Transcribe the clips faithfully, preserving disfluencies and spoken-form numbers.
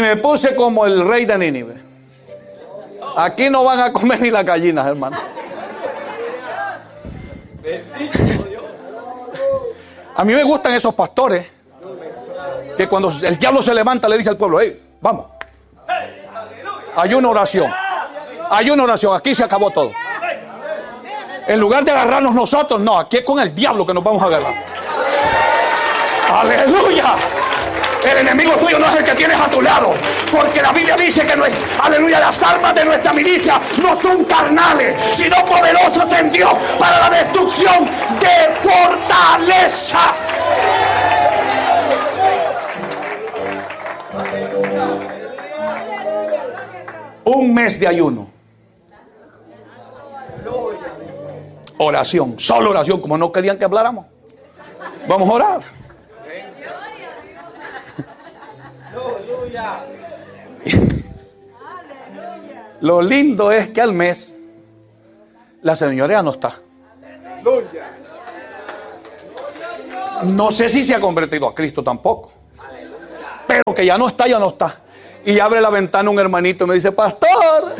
me puse como el rey de Nínive. Aquí no van a comer ni las gallinas, hermano. A mí me gustan esos pastores que cuando el diablo se levanta le dice al pueblo: hey, vamos, hay una oración, hay una oración, aquí se acabó todo. En lugar de agarrarnos nosotros, no, aquí es con el diablo que nos vamos a agarrar. ¡Aleluya! El enemigo tuyo no es el que tienes a tu lado, porque la Biblia dice que, no es, aleluya, las armas de nuestra milicia no son carnales, sino poderosas en Dios para la destrucción de fortalezas. Un mes de ayuno, oración, solo oración, como no querían que habláramos. Vamos a orar. Lo lindo es que al mes la señorea no está. No sé si se ha convertido a Cristo tampoco, pero que ya no está, ya no está. Y abre la ventana un hermanito y me dice: pastor,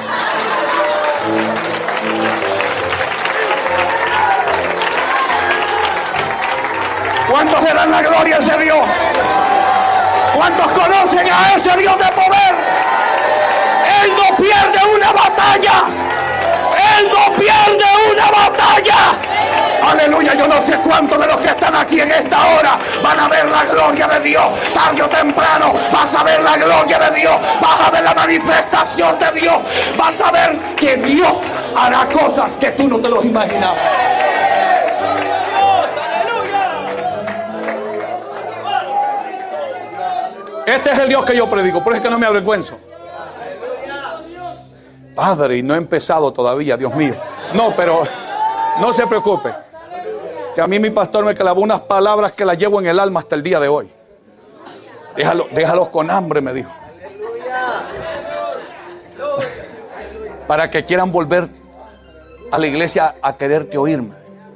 ¿cuántos le dan la gloria a ese Dios? ¿Cuántos conocen a ese Dios de poder? Él no pierde una batalla. Él no pierde una batalla. Aleluya, yo no sé cuántos de los que están aquí en esta hora van a ver la gloria de Dios. Tarde o temprano vas a ver la gloria de Dios. Vas a ver la manifestación de Dios. Vas a ver que Dios hará cosas que tú no te los imaginabas. Este es el Dios que yo predico, por eso es que no me avergüenzo. Padre, y no he empezado todavía, Dios mío. No, pero no se preocupe, que a mí mi pastor me clavó unas palabras que las llevo en el alma hasta el día de hoy. Déjalo, déjalos con hambre, me dijo, para que quieran volver a la iglesia a quererte oírme.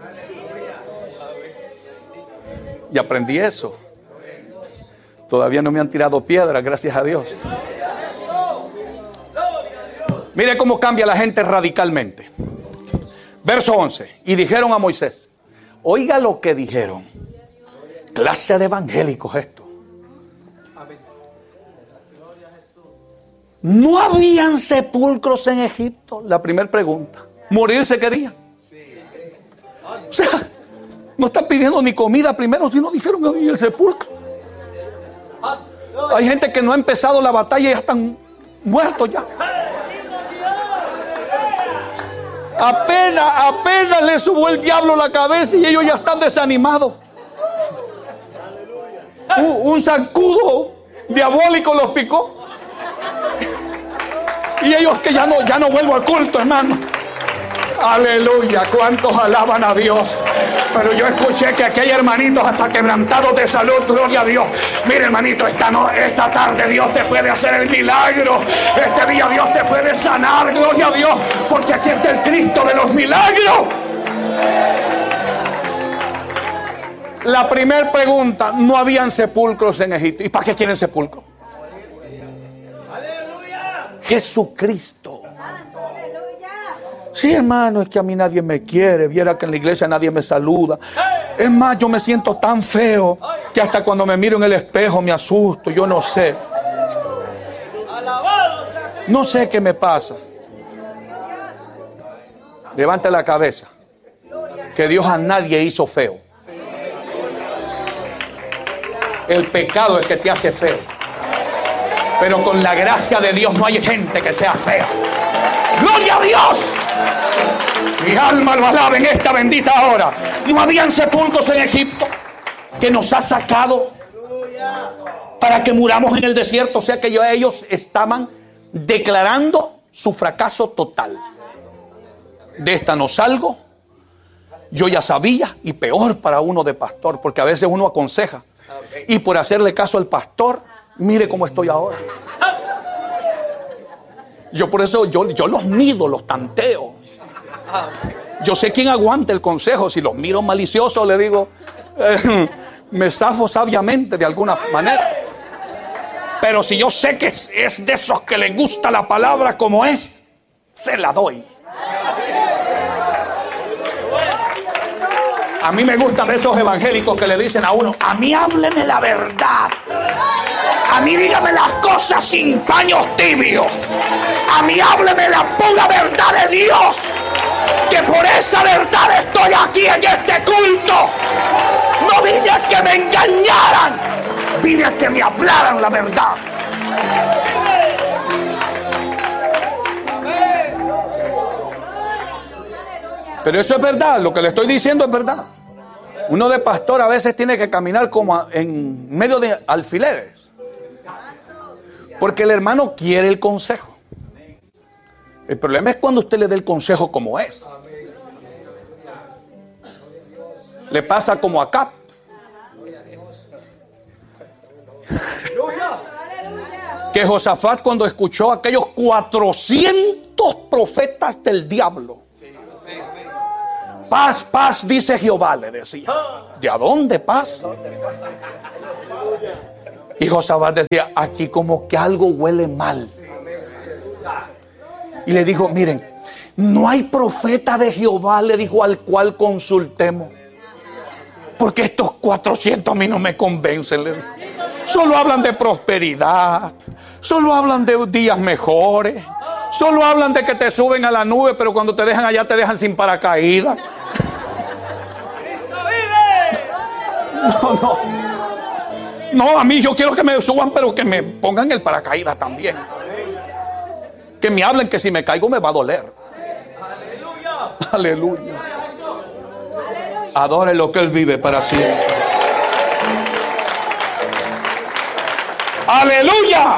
Y aprendí eso. Todavía no me han tirado piedras, gracias a Dios. Mire cómo cambia la gente radicalmente. Verso once. Y dijeron a Moisés: oiga lo que dijeron. Clase de evangélicos esto. ¿No habían sepulcros en Egipto? La primera pregunta. Morirse querían. O sea, no están pidiendo ni comida primero, sino dijeron: ¿y el sepulcro? Hay gente que no ha empezado la batalla y ya están muertos ya. Apenas, apenas le subió el diablo la cabeza y ellos ya están desanimados. Un, un zancudo diabólico los picó. Y ellos que ya no, ya no vuelvo al culto, hermano. Aleluya, cuántos alaban a Dios. Pero yo escuché que aquí hay hermanitos hasta quebrantados de salud, gloria a Dios. Mire, hermanito, esta, no, esta tarde Dios te puede hacer el milagro. Este día Dios te puede sanar, gloria a Dios, porque aquí está el Cristo de los milagros. La primera pregunta: no habían sepulcros en Egipto. ¿Y para qué quieren sepulcros? Jesucristo. Sí, hermano, es que a mí nadie me quiere. Viera que en la iglesia nadie me saluda. Es más, yo me siento tan feo que hasta cuando me miro en el espejo me asusto. Yo no sé. No sé qué me pasa. Levante la cabeza. Que Dios a nadie hizo feo. El pecado es que te hace feo. Pero con la gracia de Dios no hay gente que sea fea. ¡Gloria a Dios! Mi alma lo alaba en esta bendita hora. No habían sepulcros en Egipto, que nos ha sacado para que muramos en el desierto. O sea que ellos estaban declarando su fracaso total. De esta no salgo. Yo ya sabía, y peor para uno de pastor, porque a veces uno aconseja y por hacerle caso al pastor, mire cómo estoy ahora. Yo por eso yo, yo los mido, los tanteo. Yo sé quién aguanta el consejo. Si los miro maliciosos, le digo, eh, me zafo sabiamente de alguna manera. Pero si yo sé que es de esos que les gusta la palabra como es, se la doy. A mí me gustan esos evangélicos que le dicen a uno: a mí hábleme la verdad. A mí dígame las cosas sin paños tibios. A mí hábleme la pura verdad de Dios. Que por esa verdad estoy aquí en este culto. No vine a que me engañaran. Vine a que me hablaran la verdad. Pero eso es verdad, lo que le estoy diciendo es verdad. Uno de pastor a veces tiene que caminar como en medio de alfileres. Porque el hermano quiere el consejo. El problema es cuando usted le dé el consejo como es. Le pasa como a Acab. Que Josafat, cuando escuchó a aquellos cuatrocientos profetas del diablo: paz, paz, dice Jehová, le decía. ¿De a dónde paz? Y Josafat decía: aquí como que algo huele mal. Y le dijo: miren, no hay profeta de Jehová, le dijo, al cual consultemos. Porque estos cuatrocientos a mí no me convencen, le dijo. Solo hablan de prosperidad, solo hablan de días mejores, solo hablan de que te suben a la nube, pero cuando te dejan allá te dejan sin paracaídas. No, no. No, a mí yo quiero que me suban, pero que me pongan el paracaídas también. Que me hablen que si me caigo me va a doler. Aleluya. Aleluya. Adore lo que Él vive para siempre. Aleluya.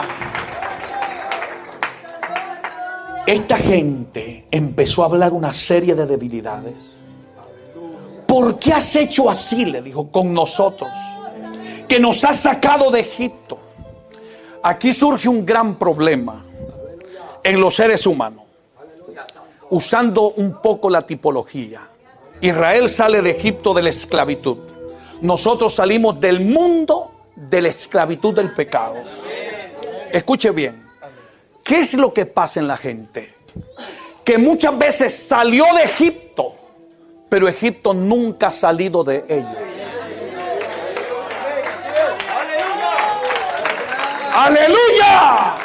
Esta gente empezó a hablar una serie de debilidades. ¿Por qué has hecho así?, le dijo, con nosotros, que nos has sacado de Egipto. Aquí surge un gran problema en los seres humanos. Usando un poco la tipología, Israel sale de Egipto de la esclavitud. Nosotros salimos del mundo de la esclavitud del pecado. Escuche bien. ¿Qué es lo que pasa en la gente? Que muchas veces salió de Egipto, pero Egipto nunca ha salido de ellos. ¡Aleluya!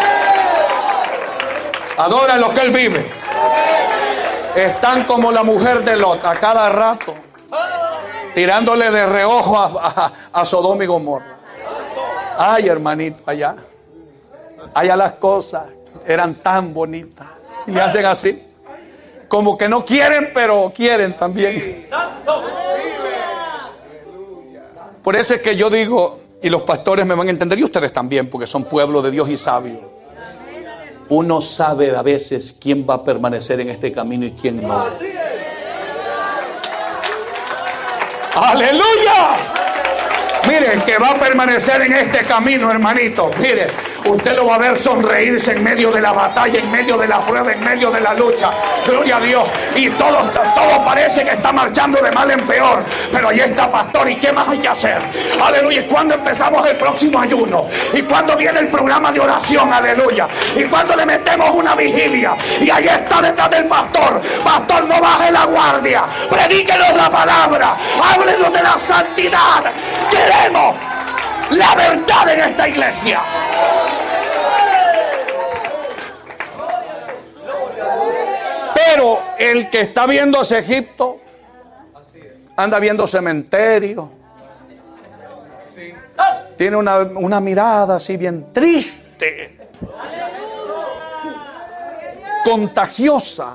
Adora lo que Él vive. Están como la mujer de Lot, a cada rato tirándole de reojo a, a, a Sodoma y Gomorra. Ay, hermanito, allá allá las cosas eran tan bonitas y le hacen así, como que no quieren, pero quieren también. Por eso es que yo digo, y los pastores me van a entender, y ustedes también, porque son pueblo de Dios y sabios. Uno sabe a veces quién va a permanecer en este camino y quién no. ¡Aleluya! Miren, que va a permanecer en este camino, hermanito. Miren, usted lo va a ver sonreírse en medio de la batalla, en medio de la prueba, en medio de la lucha. Gloria a Dios. Y todo, todo parece que está marchando de mal en peor. Pero ahí está, pastor, ¿y qué más hay que hacer? Aleluya. ¿Y cuándo empezamos el próximo ayuno? ¿Y cuándo viene el programa de oración? Aleluya. ¿Y cuándo le metemos una vigilia? Y ahí está detrás del pastor. Pastor, no baje la guardia. Predíquenos la palabra. Háblenos de la santidad. Queremos la verdad en esta iglesia. Pero el que está viendo hacia Egipto anda viendo cementerio. Tiene una, una mirada así bien triste, contagiosa.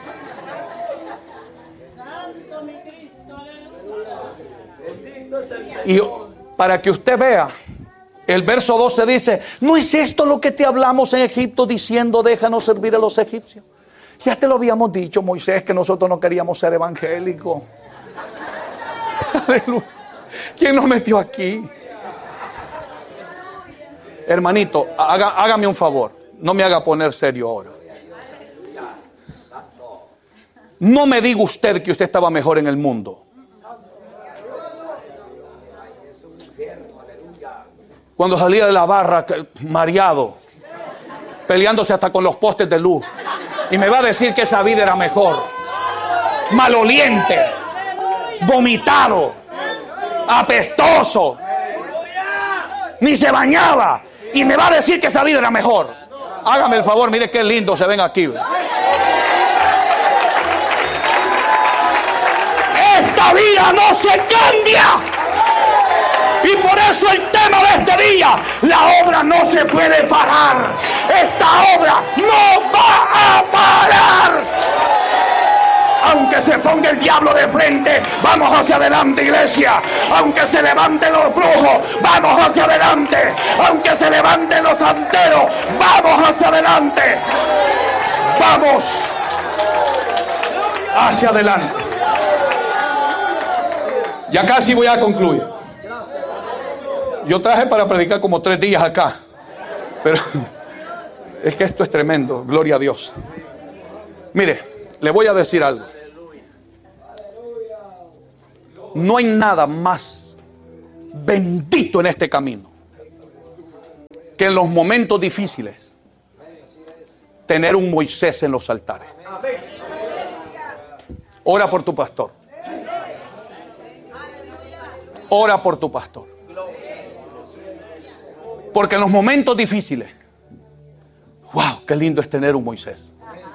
Y para que usted vea, el verso doce dice: ¿no es esto lo que te hablamos en Egipto diciendo, déjanos servir a los egipcios? Ya te lo habíamos dicho, Moisés, que nosotros no queríamos ser evangélicos. Aleluya. ¿Quién nos metió aquí? Hermanito, haga, hágame un favor, no me haga poner serio ahora. No me diga usted que usted estaba mejor en el mundo. Cuando salía de la barra, mareado, peleándose hasta con los postes de luz. Y me va a decir que esa vida era mejor. Maloliente, vomitado, apestoso, ni se bañaba. Y me va a decir que esa vida era mejor. Hágame el favor, mire qué lindo se ven aquí. Esta vida no se cambia. Y por eso el tema de este día, la obra no se puede parar. Esta obra no va a parar. Aunque se ponga el diablo de frente, vamos hacia adelante, iglesia. Aunque se levanten los brujos, vamos hacia adelante. Aunque se levanten los santeros, vamos hacia adelante. Vamos hacia adelante. Ya casi voy a concluir. Yo traje para predicar como tres días acá, pero es que esto es tremendo, gloria a Dios. Mire, le voy a decir algo. No hay nada más bendito en este camino que en los momentos difíciles tener un Moisés en los altares. Ora por tu pastor. Ora por tu pastor. Porque en los momentos difíciles, wow, qué lindo es tener un Moisés.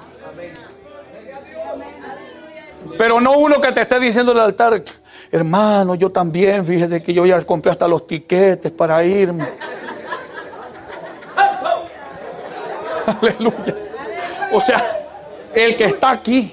Pero no uno que te esté diciendo en el altar, hermano, yo también, fíjate que yo ya compré hasta los tiquetes para irme. Aleluya. O sea, el que está aquí,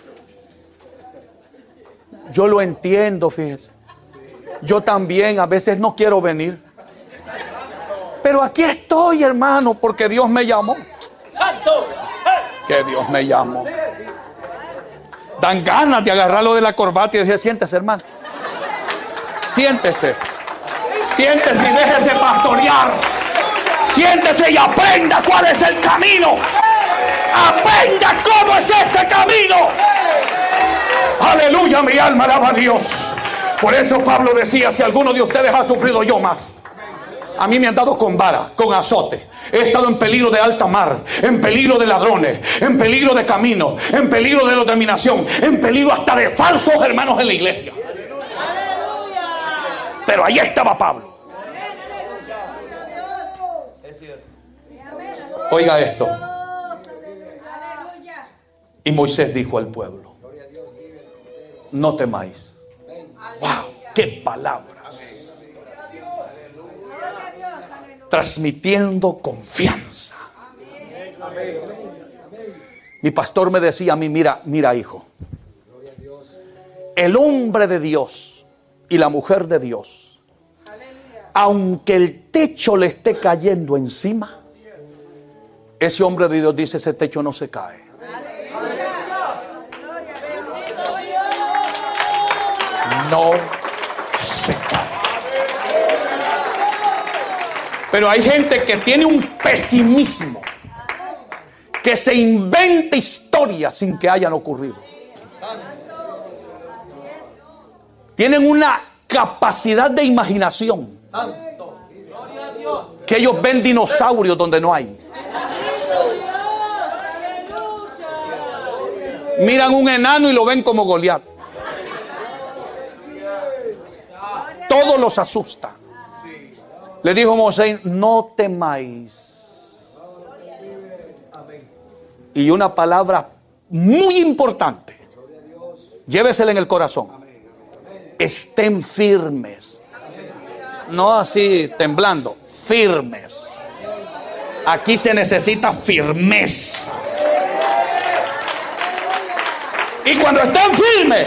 yo lo entiendo, fíjese. Yo también a veces no quiero venir. Pero aquí estoy, hermano, porque Dios me llamó. Que Dios me llamó. Dan ganas de agarrarlo de la corbata y decir, siéntese, hermano. Siéntese. Siéntese y déjese pastorear. Siéntese y aprenda cuál es el camino. Aprenda cómo es este camino. Aleluya, mi alma alaba a Dios. Por eso Pablo decía, si alguno de ustedes ha sufrido, yo más. A mí me han dado con vara, con azote. He estado en peligro de alta mar, en peligro de ladrones, en peligro de camino, en peligro de dominación, en peligro hasta de falsos hermanos en la iglesia. Pero ahí estaba Pablo. Oiga esto. Y Moisés dijo al pueblo, no temáis. Wow, qué palabras. Transmitiendo confianza. Mi pastor me decía a mí, mira, mira hijo, el hombre de Dios y la mujer de Dios, aunque el techo le esté cayendo encima, ese hombre de Dios dice, ese techo no se cae. No se cae. Pero hay gente que tiene un pesimismo, que se inventa historias sin que hayan ocurrido. Tienen una capacidad de imaginación que ellos ven dinosaurios donde no hay. Miran un enano y lo ven como Goliat. Todo los asusta. Le dijo Moisés, no temáis. Y una palabra muy importante, llévesela en el corazón. Estén firmes. No así temblando, firmes. Aquí se necesita firmeza. Y cuando estén firmes,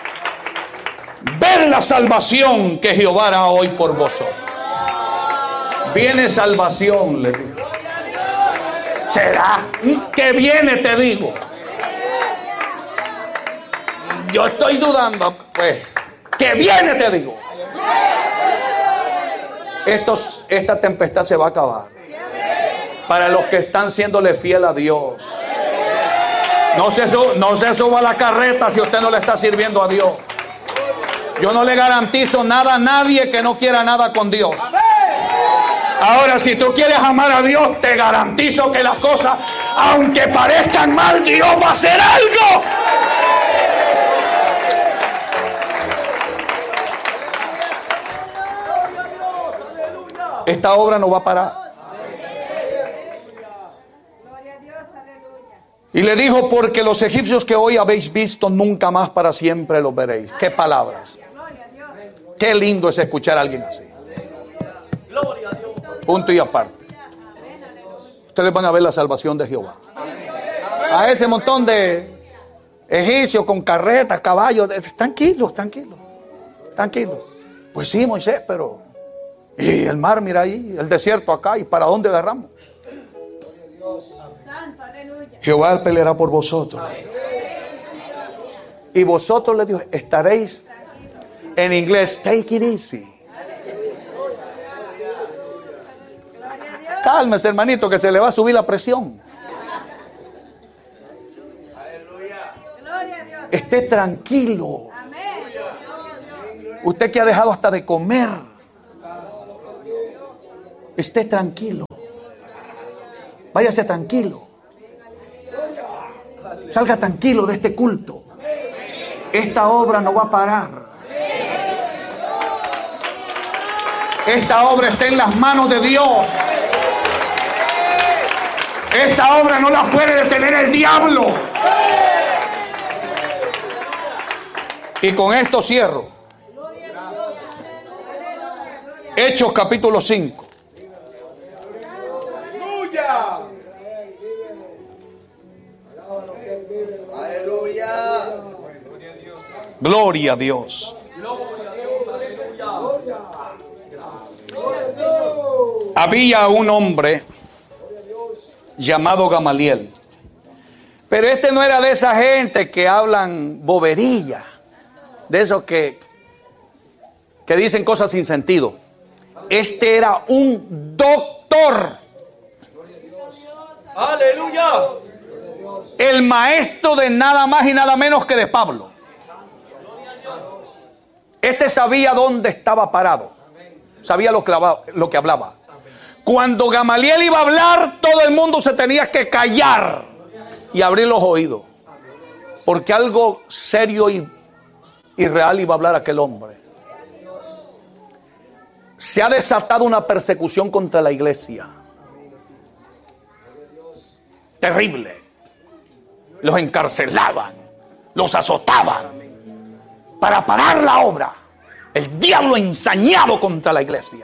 ver la salvación que Jehová hará hoy por vosotros. Viene salvación, le digo. ¿Será que viene, te digo? Yo estoy dudando, pues. Que viene, te digo. Estos, esta tempestad se va a acabar. Para los que están siéndole fiel a Dios. No se, no se suba a la carreta si usted no le está sirviendo a Dios. Yo no le garantizo nada a nadie que no quiera nada con Dios. Ahora, si tú quieres amar a Dios, te garantizo que las cosas, aunque parezcan mal, Dios va a hacer algo. Esta obra no va a parar. Y le dijo, porque los egipcios que hoy habéis visto, nunca más para siempre los veréis. Qué palabras. Qué lindo es escuchar a alguien así. Punto y aparte. Ustedes van a ver la salvación de Jehová. A ese montón de egipcios con carretas, caballos, tranquilos, tranquilos, tranquilos. Pues sí, Moisés, pero y el mar, mira ahí, el desierto acá, ¿y para dónde agarramos? Jehová peleará por vosotros. Y vosotros, le dijo, estaréis, en inglés, take it easy. Cálmese, hermanito, que se le va a subir la presión. Esté tranquilo. Usted que ha dejado hasta de comer, esté tranquilo. Váyase tranquilo. Salga tranquilo de este culto. Esta obra no va a parar. Esta obra está en las manos de Dios. Esta obra no la puede detener el diablo. Y con esto cierro. Hechos capítulo cinco. Gloria a Dios. Había un hombre llamado Gamaliel. Pero este no era de esa gente que hablan bobería. De esos que, que dicen cosas sin sentido. Este era un doctor. Aleluya. El maestro de nada más y nada menos que de Pablo. Este sabía dónde estaba parado. Sabía lo que, lo que hablaba. Cuando Gamaliel iba a hablar, todo el mundo se tenía que callar y abrir los oídos. Porque algo serio y, y real iba a hablar aquel hombre. Se ha desatado una persecución contra la iglesia. Terrible. Los encarcelaban, los azotaban para parar la obra. El diablo ensañado contra la iglesia.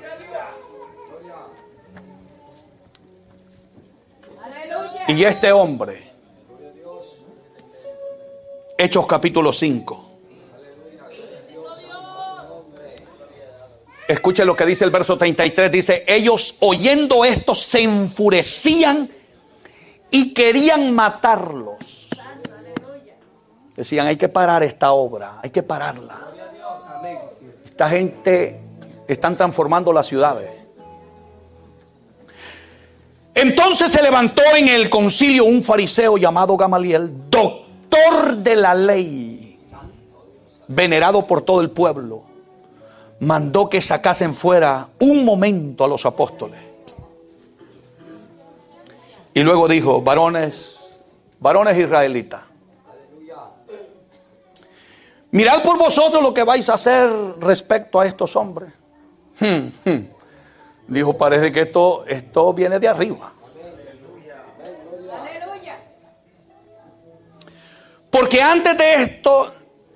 Y este hombre, Hechos capítulo cinco. Escuche lo que dice el verso treinta y tres. Dice, ellos oyendo esto se enfurecían y querían matarlos. Decían, hay que parar esta obra, hay que pararla. Esta gente están transformando las ciudades. Entonces se levantó en el concilio un fariseo llamado Gamaliel, doctor de la ley, venerado por todo el pueblo. Mandó que sacasen fuera un momento a los apóstoles. Y luego dijo, varones, varones israelitas, mirad por vosotros lo que vais a hacer respecto a estos hombres. Hmm, hmm. Dijo, parece que esto, esto viene de arriba. Porque antes de esto,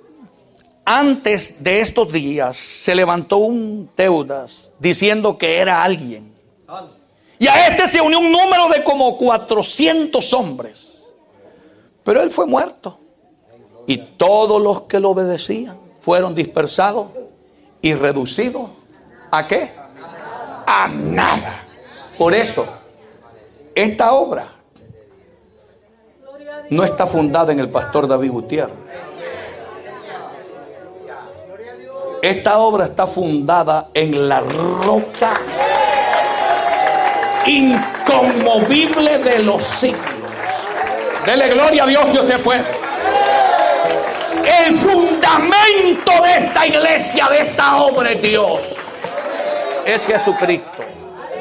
antes de estos días, se levantó un Teudas diciendo que era alguien. Y a este se unió un número de como cuatrocientos hombres. Pero él fue muerto. Y todos los que lo obedecían fueron dispersados y reducidos. ¿A qué? A nada. Por eso, esta obra no está fundada en el pastor David Gutiérrez. Esta obra está fundada en la roca inconmovible de los siglos. Dele gloria a Dios si usted puede. El fundamento de esta iglesia, de esta obra de Dios, es Jesucristo.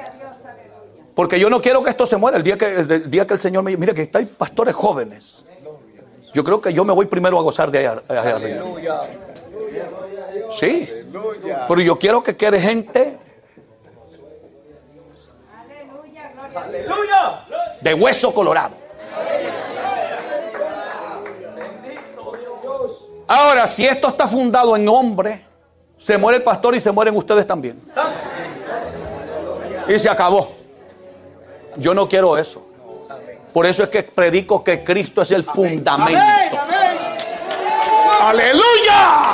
Porque yo no quiero que esto se muera. El día que el, el día que el Señor me diga, mire que está hay pastores jóvenes. Yo creo que yo me voy primero a gozar de allá, allá arriba. Sí. Pero yo quiero que quede gente de hueso colorado. Ahora, si esto está fundado en hombre, se muere el pastor y se mueren ustedes también. Y se acabó. Yo no quiero eso. Por eso es que predico que Cristo es el fundamento. Amén, amén. ¡Aleluya!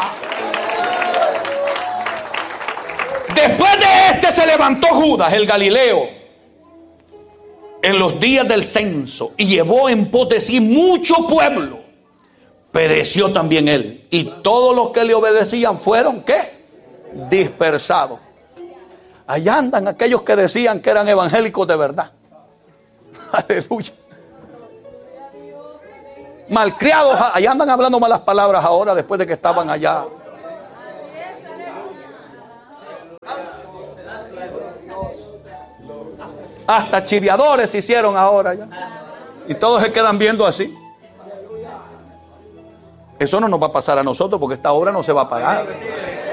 Después de este se levantó Judas, el Galileo, en los días del censo, y llevó en pos de sí mucho pueblo. Pereció también él, y todos los que le obedecían fueron, ¿qué? Dispersados. Allá andan aquellos que decían que eran evangélicos de verdad. Aleluya. Malcriados, allá andan hablando malas palabras ahora después de que estaban allá. Hasta chiriadores se hicieron ahora ya. Y todos se quedan viendo así. Eso no nos va a pasar a nosotros porque esta obra no se va a pagar.